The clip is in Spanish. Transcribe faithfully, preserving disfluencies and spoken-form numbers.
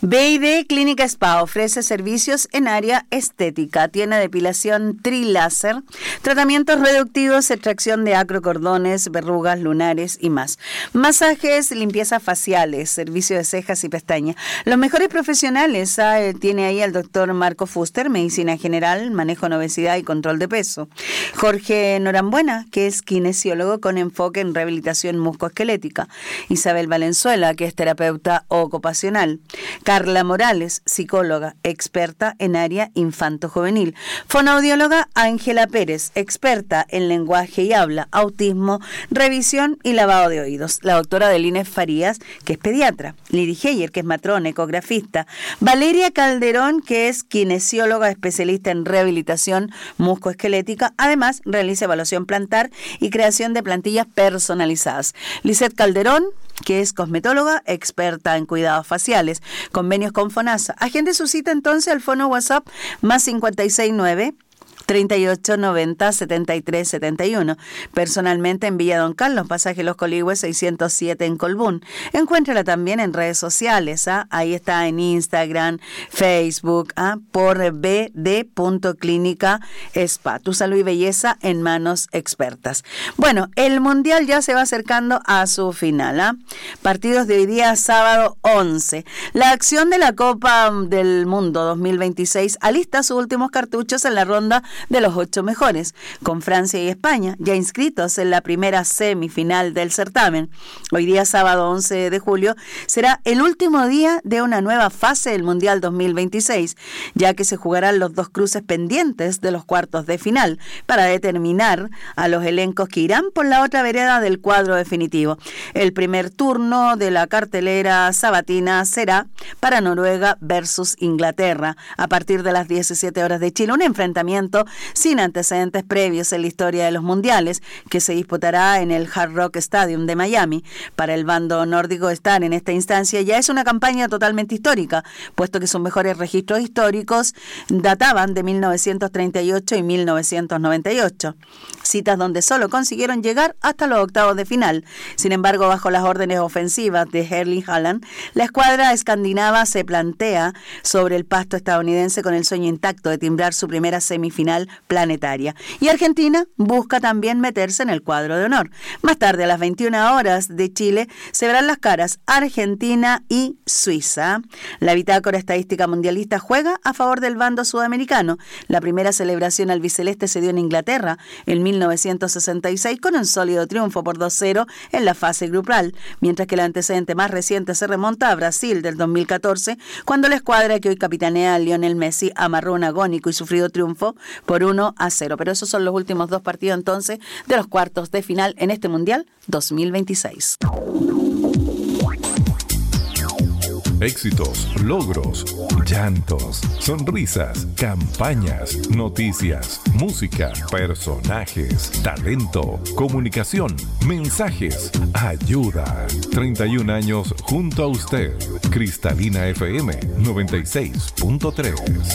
B y D Clínica Spa ofrece servicios en área estética. Tiene depilación triláser, tratamientos reductivos, extracción de acrocordones, verrugas lunares y más. Masajes, limpiezas faciales, servicio de cejas y pestañas. Los mejores profesionales, ah, tiene ahí al doctor Marco Fuster, medicina general, manejo en obesidad y control de peso. Jorge Norambuena, que es kinesiólogo con enfoque en rehabilitación muscoesquelética. Isabel Valenzuela, que es terapeuta ocupacional. Carla Morales, psicóloga, experta en área infanto-juvenil. Fonoaudióloga Ángela Pérez, experta en lenguaje y habla, autismo, revisión y lavado de oídos. La doctora Adelina Farías, que es pediatra. Lili Heyer, que es matrona, ecografista. Valeria Calderón, que es kinesióloga, especialista en rehabilitación muscoesquelética. Además, realiza evaluación plantar y creación de plantillas personalizadas. Lisette Calderón, que es cosmetóloga, experta en cuidados faciales. Convenios con FONASA. Agende su cita entonces al fono WhatsApp más cinco seis nueve, treinta y ocho, noventa, setenta y tres, setenta y uno. Personalmente en Villa Don Carlos, pasaje Los Coligües seiscientos siete en Colbún. Encuéntrala también en redes sociales. ¿ah? Ahí está en Instagram, Facebook, ¿ah? por b d punto clínica spa. Tu salud y belleza en manos expertas. Bueno, el Mundial ya se va acercando a su final. ¿ah? Partidos de hoy día, sábado once. La acción de la Copa del Mundo dos mil veintiséis alista sus últimos cartuchos en la ronda de los ocho mejores, con Francia y España ya inscritos en la primera semifinal del certamen. Hoy día, sábado once de julio, será el último día de una nueva fase del Mundial dos mil veintiséis, ya que se jugarán los dos cruces pendientes de los cuartos de final para determinar a los elencos que irán por la otra vereda del cuadro definitivo. El primer turno de la cartelera sabatina será para Noruega versus Inglaterra a partir de las diecisiete horas de Chile, un enfrentamiento sin antecedentes previos en la historia de los mundiales, que se disputará en el Hard Rock Stadium de Miami. Para el bando nórdico, estar en esta instancia ya es una campaña totalmente histórica, puesto que sus mejores registros históricos databan de mil novecientos treinta y ocho y mil novecientos noventa y ocho, citas donde solo consiguieron llegar hasta los octavos de final. Sin embargo, bajo las órdenes ofensivas de Erling Haaland, la escuadra escandinava se plantea sobre el pasto estadounidense con el sueño intacto de timbrar su primera semifinal planetaria. Y Argentina busca también meterse en el cuadro de honor. Más tarde, a las veintiuna horas de Chile, se verán las caras Argentina y Suiza. La bitácora estadística mundialista juega a favor del bando sudamericano. La primera celebración albiceleste se dio en Inglaterra en mil novecientos sesenta y seis con un sólido triunfo por dos cero en la fase grupal, mientras que el antecedente más reciente se remonta a Brasil del dos mil catorce, cuando la escuadra que hoy capitanea a Lionel Messi amarró un agónico y sufrido triunfo por uno a cero. Pero esos son los últimos dos partidos entonces de los cuartos de final en este Mundial dos mil veintiséis. Éxitos, logros, llantos, sonrisas, campañas, noticias, música, personajes, talento, comunicación, mensajes, ayuda. treinta y un años junto a usted. Cristalina F M noventa y seis punto tres.